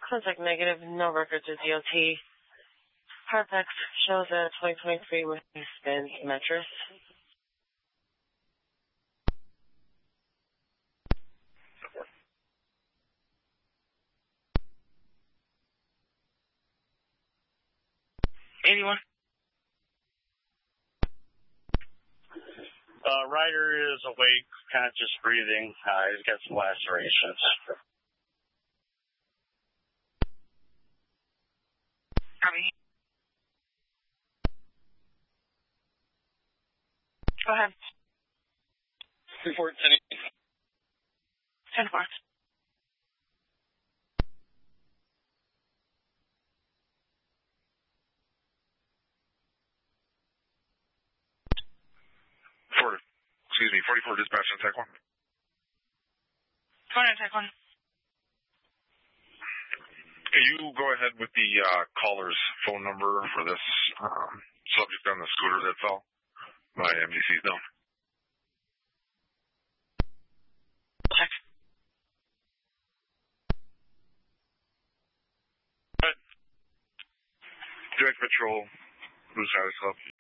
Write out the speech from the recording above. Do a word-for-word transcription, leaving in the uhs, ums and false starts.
Contact negative, no records of D O T. Carfax shows a twenty twenty-three with Benz mattress. eighty-one. Uh, rider is awake, conscious breathing. Uh, he's got some lacerations. Copy. Go ahead. Report ten. ten four. Forty, excuse me, forty-four dispatch on Tech one. Go ahead, Tech one. Can you go ahead with the uh, caller's phone number for this um, subject on the scooter that fell? My M D C's down. Check. Direct Patrol, Blue Side Club.